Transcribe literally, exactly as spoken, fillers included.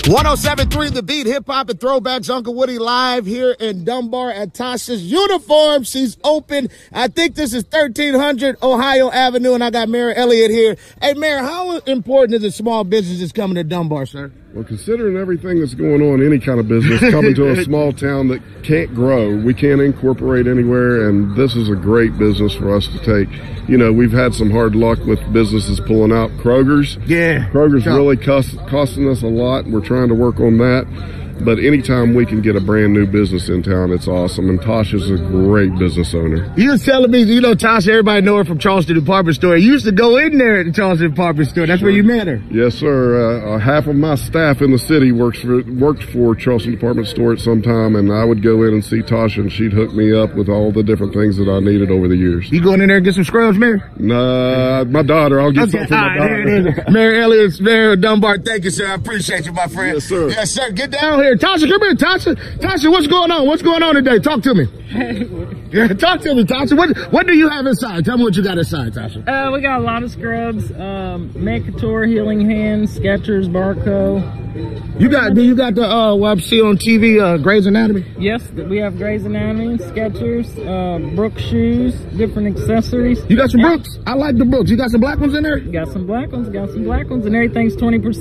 one oh seven point three The Beat, Hip Hop and Throwbacks. Uncle Woody live here in Dunbar at Tasha's Uniform. She's open. I think this is thirteen hundred Ohio Avenue, and I got Mayor Elliott here. Hey, Mayor, how important is a small business coming to Dunbar, sir? Well, considering everything that's going on, any kind of business coming to a small town that can't grow, we can't incorporate anywhere, and this is a great business for us to take. You know, we've had some hard luck with businesses pulling out. Kroger's. Yeah. Kroger's really cost, costing us a lot. We're trying to work on that. But anytime we can get a brand new business in town, it's awesome. And Tasha's a great business owner. You was telling me, you know, Tasha, everybody know her from Charleston Department Store. You used to go in there at the Charleston Department Store. That's sure. Where you met her. Yes, sir. Uh, uh, half of my staff in the city works for, worked for Charleston Department Store at some time, and I would go in and see Tasha, and she'd hook me up with all the different things that I needed over the years. You going in there and get some scrubs, Mayor? Nah, my daughter. I'll get okay. something for my daughter. Mayor Elliott, Mayor Dunbar, thank you, sir. I appreciate you, my friend. Yes, sir. Yes, sir. Get down here. Tasha, come here, Tasha. Tasha, what's going on? What's going on today? Talk to me. Yeah, talk to me, Tasha. What what do you have inside? Tell me what you got inside, Tasha. Uh, we got a lot of scrubs. Um, Mankator, Healing Hands, Skechers, Barco. You got? Do you got the uh, what I see on T V? Uh, Grey's Anatomy. Yes, we have Grey's Anatomy, Skechers, uh, Brooks shoes, different accessories. You got some Brooks. I like the Brooks. You got some black ones in there. Got some black ones. Got some black ones, and everything's twenty percent.